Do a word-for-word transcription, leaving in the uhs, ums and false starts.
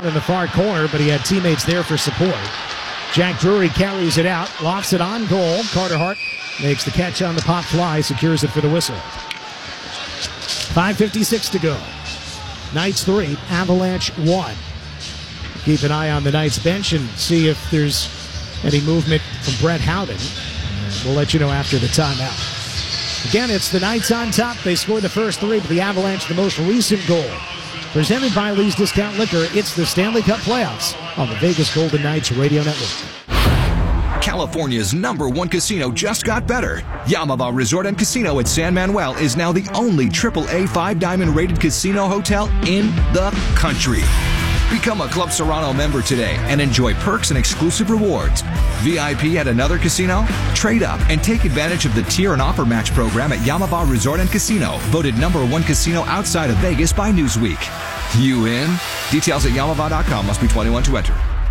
out in the far corner, but he had teammates there for support. Jack Drury carries it out, lofts it on goal. Carter Hart makes the catch on the pop fly, secures it for the whistle. five fifty-six to go. Knights three, Avalanche one. Keep an eye on the Knights bench and see if there's any movement from Brett Howden. We'll let you know after the timeout. Again, it's the Knights on top. They scored the first three, but the Avalanche the most recent goal. Presented by Lee's Discount Liquor, it's the Stanley Cup Playoffs on the Vegas Golden Knights Radio Network. California's number one casino just got better. Yamava Resort and Casino at San Manuel is now the only triple A five-diamond rated casino hotel in the country. Become a Club Serrano member today and enjoy perks and exclusive rewards. V I P at another casino? Trade up and take advantage of the tier and offer match program at Yamava Resort and Casino, voted number one casino outside of Vegas by Newsweek. You in? Details at yamava dot com. Must be twenty-one to enter.